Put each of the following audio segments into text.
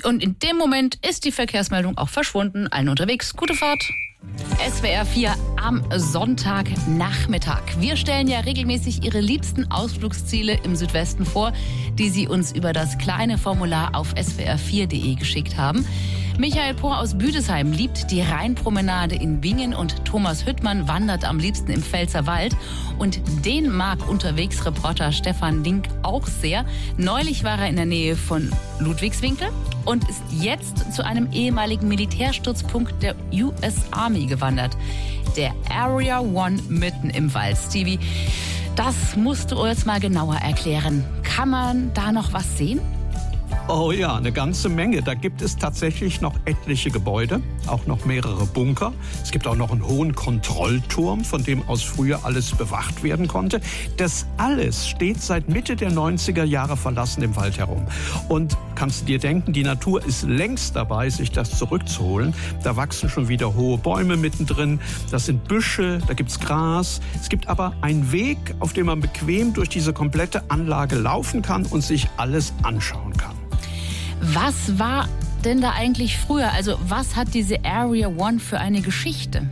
Und in dem Moment ist die Verkehrsmeldung auch verschwunden. Allen unterwegs, gute Fahrt. SWR 4 am Sonntagnachmittag. Wir stellen ja regelmäßig Ihre liebsten Ausflugsziele im Südwesten vor, die Sie uns über das kleine Formular auf swr4.de geschickt haben. Michael Pohr aus Büdesheim liebt die Rheinpromenade in Bingen und Thomas Hüttmann wandert am liebsten im Pfälzerwald. Und den mag Unterwegsreporter Stefan Link auch sehr. Neulich war er in der Nähe von Ludwigswinkel und ist jetzt zu einem ehemaligen Militärstützpunkt der US Army gewandert. Der Area 1 mitten im Wald. Stevie, das musst du uns mal genauer erklären. Kann man da noch was sehen? Oh ja, eine ganze Menge. Da gibt es tatsächlich noch etliche Gebäude, auch noch mehrere Bunker. Es gibt auch noch einen hohen Kontrollturm, von dem aus früher alles bewacht werden konnte. Das alles steht seit Mitte der 90er Jahre verlassen im Wald herum. Und kannst du dir denken, die Natur ist längst dabei, sich das zurückzuholen. Da wachsen schon wieder hohe Bäume mittendrin. Das sind Büsche, da gibt's Gras. Es gibt aber einen Weg, auf dem man bequem durch diese komplette Anlage laufen kann und sich alles anschauen kann. Was war denn da eigentlich früher? Also was hat diese Area 1 für eine Geschichte?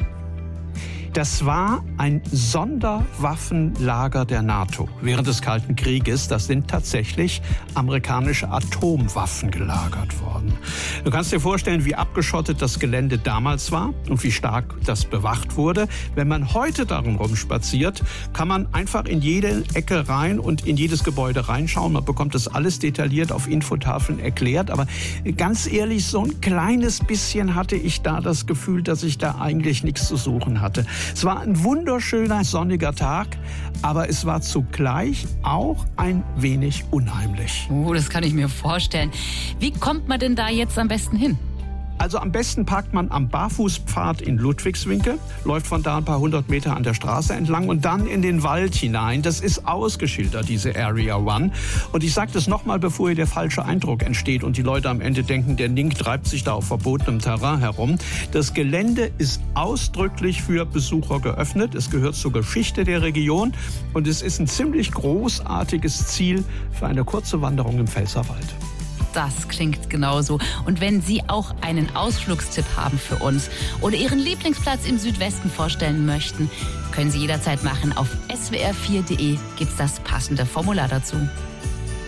Das war ein Sonderwaffenlager der NATO während des Kalten Krieges. Das sind tatsächlich amerikanische Atomwaffen gelagert worden. Du kannst dir vorstellen, wie abgeschottet das Gelände damals war und wie stark das bewacht wurde. Wenn man heute darum rumspaziert, kann man einfach in jede Ecke rein und in jedes Gebäude reinschauen. Man bekommt das alles detailliert auf Infotafeln erklärt. Aber ganz ehrlich, so ein kleines bisschen hatte ich da das Gefühl, dass ich da eigentlich nichts zu suchen hatte. Es war ein wunderschöner sonniger Tag, aber es war zugleich auch ein wenig unheimlich. Oh, das kann ich mir vorstellen. Wie kommt man denn da jetzt am besten hin? Also am besten parkt man am Barfußpfad in Ludwigswinkel, läuft von da ein paar 100 Meter an der Straße entlang und dann in den Wald hinein. Das ist ausgeschildert, diese Area 1. Und ich sage das nochmal, bevor hier der falsche Eindruck entsteht und die Leute am Ende denken, der Link treibt sich da auf verbotenem Terrain herum. Das Gelände ist ausdrücklich für Besucher geöffnet. Es gehört zur Geschichte der Region und es ist ein ziemlich großartiges Ziel für eine kurze Wanderung im Pfälzerwald. Das klingt genauso. Und wenn Sie auch einen Ausflugstipp haben für uns oder Ihren Lieblingsplatz im Südwesten vorstellen möchten, können Sie jederzeit machen. Auf swr4.de gibt's das passende Formular dazu.